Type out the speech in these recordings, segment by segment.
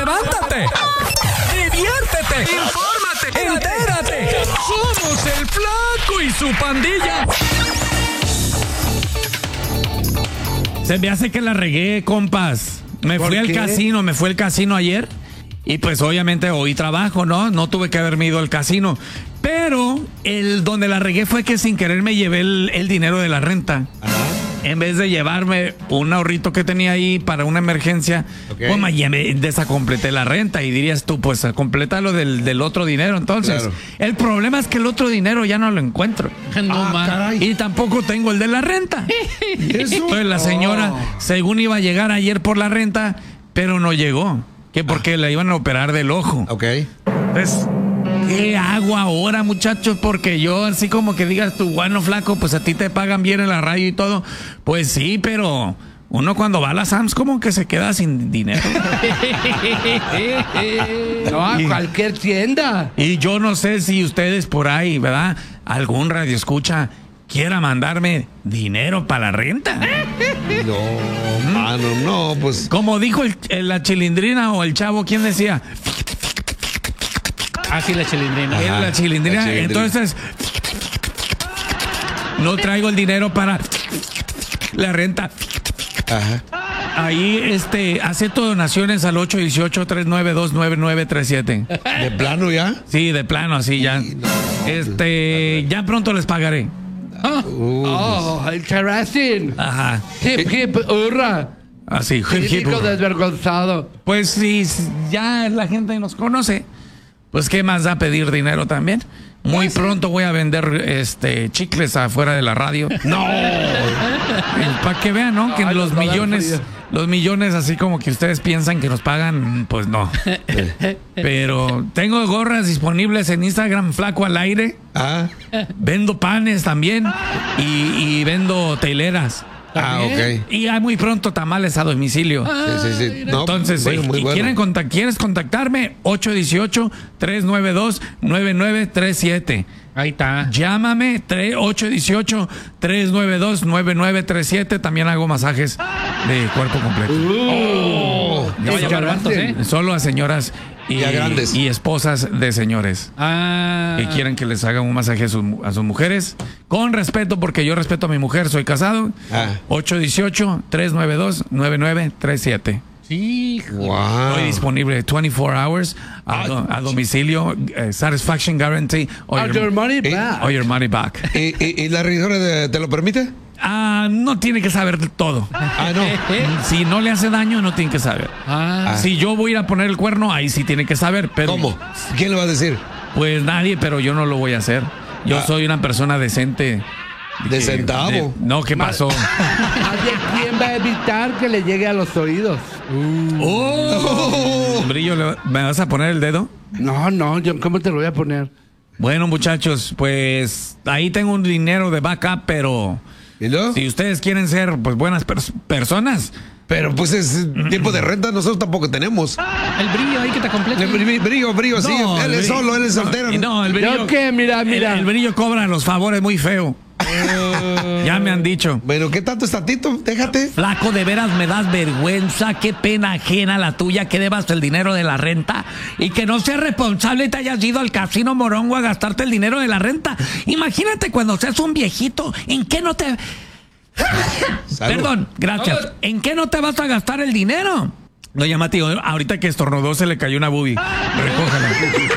levántate, diviértete, infórmate, entérate. Somos el Flaco y su pandilla. Se me hace que la regué, compas. Me fui al casino ayer. Y pues obviamente hoy trabajo, ¿no? No tuve que haberme ido al casino. Pero donde la regué fue que sin querer me llevé el dinero de la renta. Ajá. En vez de llevarme un ahorrito que tenía ahí para una emergencia, pues me desacompleté la renta. Y dirías tú, pues completa lo del otro dinero. Entonces, claro. El problema es que el otro dinero ya no lo encuentro. Y tampoco tengo el de la renta. Entonces la señora, según iba a llegar ayer por la renta, pero no llegó. Que porque la iban a operar del ojo. Ok. Entonces, ¿qué hago ahora, muchachos? Porque yo, así como que digas tú, bueno, Flaco, pues a ti te pagan bien en la radio y todo. Pues sí, pero uno cuando va a la Sam's como que se queda sin dinero. No, a cualquier tienda. Y yo no sé si ustedes por ahí, ¿verdad? Algún radio escucha quiera mandarme dinero para la renta. No, mano, no, pues. Como dijo la Chilindrina o el Chavo, ¿quién decía? Ah, sí, la Chilindrina. Ajá, la Chilindrina. Entonces, no traigo el dinero para la renta. Ajá. Ahí, acepto donaciones al 818-392-9937. ¿De plano ya? Sí, de plano, así ya. Ya pronto les pagaré. El characín. Ajá. Hip, hip, hurra. Así, hip, hip, hurra. Desvergonzado. Pues sí, ya la gente nos conoce. Pues qué más da pedir dinero también. Muy pronto voy a vender chicles afuera de la radio. No. Para que vean, ¿no? Que los millones así como que ustedes piensan que nos pagan, pues no. Pero tengo gorras disponibles en Instagram, Flaco al Aire. Vendo panes también y vendo teileras. Ok. Y muy pronto tamales a domicilio. Sí. No, entonces, ¿quieres contactarme? 818-392-9937. Ahí está. Llámame, 818-392-9937. También hago masajes de cuerpo completo. Solo a señoras y a grandes y esposas de señores que quieren que les hagan un masaje a sus mujeres con respeto, porque yo respeto a mi mujer, soy casado. 818-392-9937. Sí, wow. Estoy disponible 24 hours a domicilio, satisfaction guarantee or your money back. Or your money back. ¿Y la regidora te lo permite? No tiene que saber todo. No. Si no le hace daño, no tiene que saber. Si yo voy a ir a poner el cuerno, ahí sí tiene que saber. Pero, ¿cómo? ¿Quién le va a decir? Pues nadie, pero yo no lo voy a hacer. Yo soy una persona decente. ¿De centavo? No, ¿qué pasó? ¿Quién va a evitar que le llegue a los oídos? Brillo, ¿me vas a poner el dedo? No, yo ¿cómo te lo voy a poner? Bueno, muchachos, pues ahí tengo un dinero de backup, pero ¿y no? Si ustedes quieren ser pues buenas personas. Pero pues es tiempo de renta, nosotros tampoco tenemos. El Brillo ahí que te completa. El brillo, sí. Él es solo, él es soltero. No, el Brillo. ¿Yo qué? Mira. El Brillo cobra los favores muy feo. Ya me han dicho. Bueno, ¿qué tanto está Tito? Déjate. Flaco, de veras me das vergüenza. Qué pena ajena la tuya que debas el dinero de la renta y que no seas responsable y te hayas ido al casino morongo a gastarte el dinero de la renta. Imagínate cuando seas un viejito, ¿en qué no te... Perdón, gracias. ¿En qué no te vas a gastar el dinero? Doña Mati, ahorita que estornudó se le cayó una boobie. Recójala.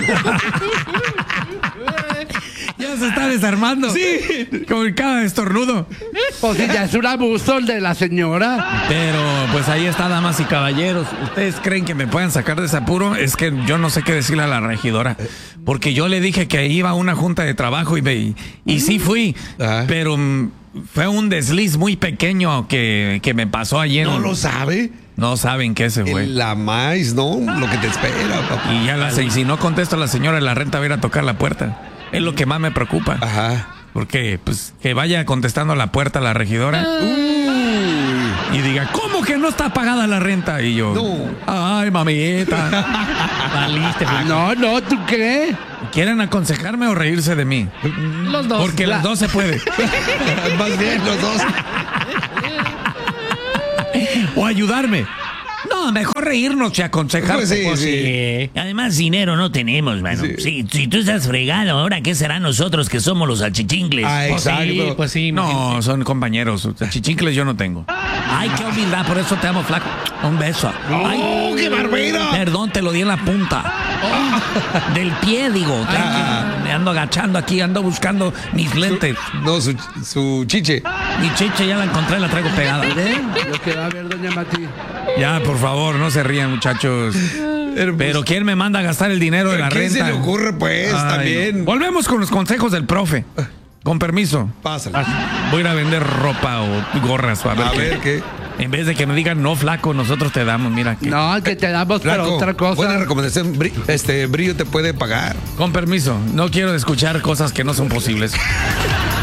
Ya se está desarmando. Sí. Con cada estornudo. Pues ya es un abuso el de la señora. Pero pues ahí está, damas y caballeros. ¿Ustedes creen que me puedan sacar de ese apuro? Es que yo no sé qué decirle a la regidora. Porque yo le dije que iba a una junta de trabajo y sí fui. Pero fue un desliz muy pequeño que me pasó ayer. ¿No lo sabe? No saben qué se fue. La más, ¿no? Lo que te espera, papá. Y ya si no contesto a la señora, la renta va a ir a tocar la puerta. Es lo que más me preocupa. Porque, pues, que vaya contestando a la puerta la regidora. Y diga, ¿cómo que no está pagada la renta? Y yo, ay, mamita. No, ¿tú qué? ¿Quieren aconsejarme o reírse de mí? Los dos. Porque los dos se puede. Más bien, los dos. O ayudarme. No, No, mejor reírnos que aconsejar. Pues sí. Además, dinero no tenemos, mano. Sí. Si tú estás fregado, ahora ¿qué será nosotros que somos los achichincles? Exacto. Pues sí, No, son compañeros. Chichincles yo no tengo. Ay, qué humildad, por eso te amo, flaco. Un beso. Ay, ¡Qué barbero! perdón, te lo di en la punta. Del pie, digo. Me ando agachando aquí, ando buscando mis lentes. No, su chiche. Mi chiche ya la encontré, la traigo pegada. Lo que va a ver, doña Mati. Ya, por favor, no se rían, muchachos. Pero ¿quién me manda a gastar el dinero de la ¿Qué renta? se le ocurre, pues? Ay, También. no. Volvemos con los consejos del profe. Con permiso. Pásale. Voy a ir a vender ropa o gorras. A ver qué. En vez de que me digan, no, flaco, nosotros te damos, mira. Que... No, que te damos para Flaco, otra cosa. buena recomendación. Brillo te puede pagar. Con permiso, no quiero escuchar cosas que no son posibles.